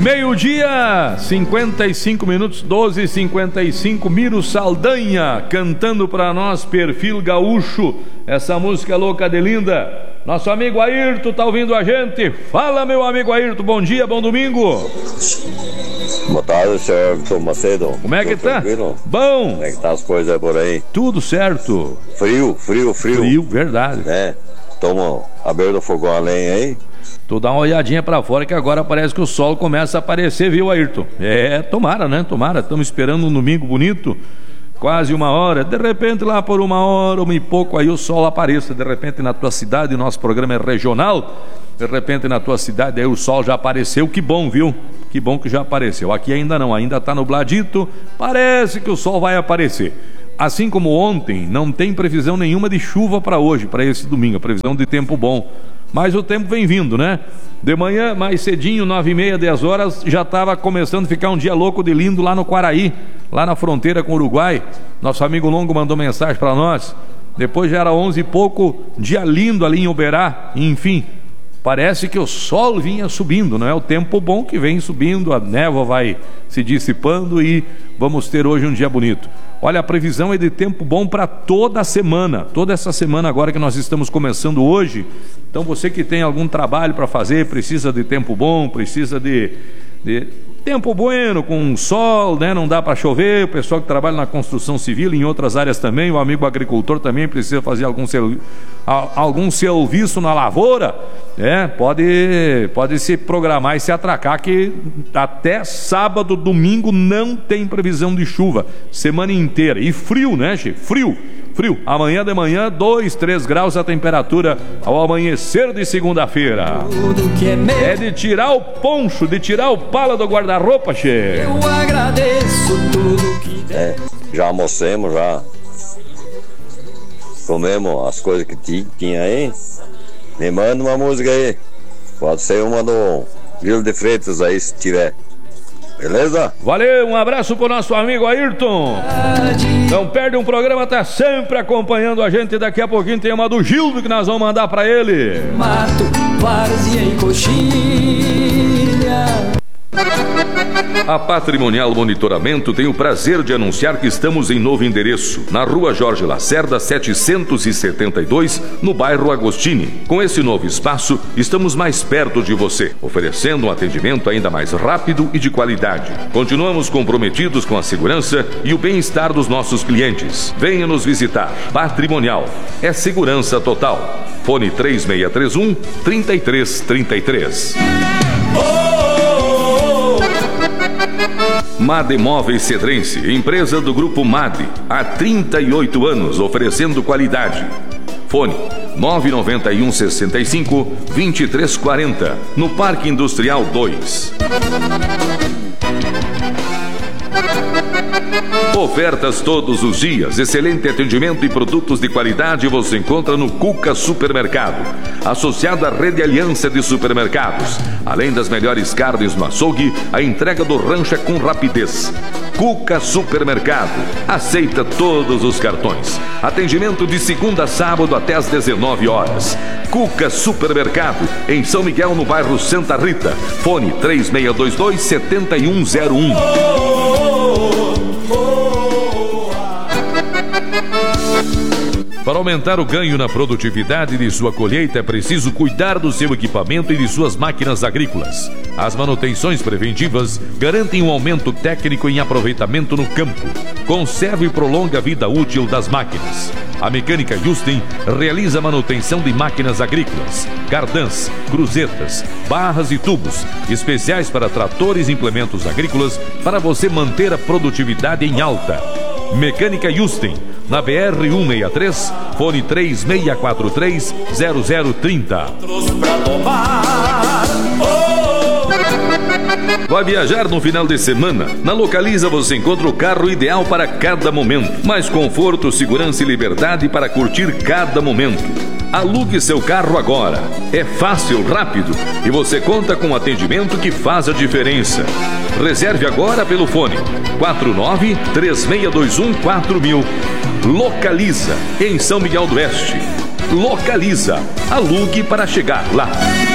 Meio-dia, 55 minutos, 12h55, Miro Saldanha cantando pra nós, Perfil Gaúcho, essa música louca de linda. Nosso amigo Ayrton tá ouvindo a gente. Fala, meu amigo Ayrton, bom dia, bom domingo. Boa tarde, senhor Macedo. Como é que tá? Tranquilo? Bom. Como é que tá as coisas por aí? Tudo certo. Frio. Frio, verdade. Toma a beira do fogão a lenha aí. Tu dá uma olhadinha pra fora que agora parece que o sol começa a aparecer, viu, Ayrton? Tomara, né? Tomara. Estamos esperando um domingo bonito, quase uma hora. De repente, lá por uma hora, uma e pouco, aí o sol apareça. De repente, na tua cidade, nosso programa é regional. De repente, na tua cidade, aí o sol já apareceu. Que bom, viu? Que bom que já apareceu. Aqui ainda não, ainda tá nubladito. Parece que o sol vai aparecer. Assim como ontem, não tem previsão nenhuma de chuva para hoje, para esse domingo. Previsão de tempo bom. Mas o tempo vem vindo, né? De manhã, mais cedinho, 9h30, 10 horas, já estava começando a ficar um dia louco de lindo lá no Quaraí, lá na fronteira com o Uruguai. Nosso amigo Longo mandou mensagem para nós. Depois já era 11 e pouco, dia lindo ali em Uberá. Enfim, parece que o sol vinha subindo, não é? O tempo bom que vem subindo, a névoa vai se dissipando e vamos ter hoje um dia bonito. Olha, a previsão é de tempo bom para toda a semana, toda essa semana agora que nós estamos começando hoje. Então você que tem algum trabalho para fazer, precisa de tempo bom, precisa de tempo bueno, com sol, né? Não dá para chover. O pessoal que trabalha na construção civil, em outras áreas também, o amigo agricultor também precisa fazer algum serviço na lavoura, pode se programar e se atracar que até sábado, domingo não tem previsão de chuva, semana inteira. E frio, né, che? Frio. Amanhã de manhã, 2, 3 graus a temperatura ao amanhecer de segunda-feira. É de tirar o poncho, de tirar o pala do guarda-roupa, che. Eu agradeço tudo que já almocemos, já comemos as coisas que tinha aí. Me manda uma música aí. Pode ser uma do Gil de Freitas aí, se tiver. Beleza? Valeu, um abraço pro nosso amigo Ayrton. Não perde um programa, tá sempre acompanhando a gente. Daqui a pouquinho tem uma do Gildo que nós vamos mandar pra ele. mato, várzea e coxilha. A Patrimonial Monitoramento tem o prazer de anunciar que estamos em novo endereço, na Rua Jorge Lacerda, 772, no bairro Agostini. Com esse novo espaço, estamos mais perto de você, oferecendo um atendimento ainda mais rápido e de qualidade. Continuamos comprometidos com a segurança e o bem-estar dos nossos clientes. Venha nos visitar. Patrimonial é segurança total. Fone 3631-3333. MAD Móveis Cedrense, empresa do Grupo MAD, há 38 anos oferecendo qualidade. Fone 991 65 2340, no Parque Industrial 2. Ofertas todos os dias, excelente atendimento e produtos de qualidade você encontra no Cuca Supermercado, associado à Rede Aliança de Supermercados. Além das melhores carnes no açougue, a entrega do rancho é com rapidez. Cuca Supermercado, aceita todos os cartões. Atendimento de segunda a sábado até às 19 horas. Cuca Supermercado, em São Miguel, no bairro Santa Rita. Fone 3622-7101. Para aumentar o ganho na produtividade de sua colheita, é preciso cuidar do seu equipamento e de suas máquinas agrícolas. As manutenções preventivas garantem um aumento técnico em aproveitamento no campo. Conserve e prolongue a vida útil das máquinas. A Mecânica Justin realiza a manutenção de máquinas agrícolas, cardãs, cruzetas, barras e tubos, especiais para tratores e implementos agrícolas, para você manter a produtividade em alta. Mecânica Justin, na BR-163, fone 3643-0030. Vai viajar no final de semana? Na Localiza você encontra o carro ideal para cada momento. Mais conforto, segurança e liberdade para curtir cada momento. Alugue seu carro agora. É fácil, rápido e você conta com um atendimento que faz a diferença. Reserve agora pelo fone 49-3621-4000. Localiza, em São Miguel do Oeste. Localiza. Alugue para chegar lá.